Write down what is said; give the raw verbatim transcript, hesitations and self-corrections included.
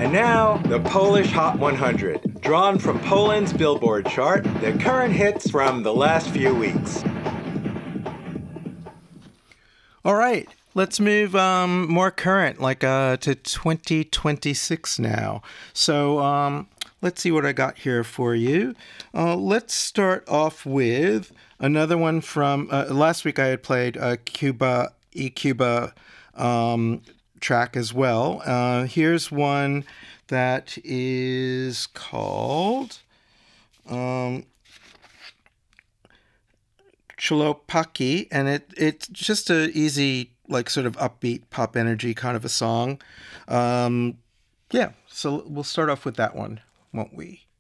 And now, the Polish Hot one hundred, drawn from Poland's Billboard chart, the current hits from the last few weeks. All right, let's move um, more current, like uh, to twenty twenty-six now. So um, let's see what I got here for you. Uh, let's start off with another one from, uh, last week I had played uh, Cuba, E-Cuba um, track as well. Uh, here's one that is called um, Chłopaki, and it it's just a easy, like, sort of upbeat pop energy kind of a song. Um, yeah, so we'll start off with that one, won't we?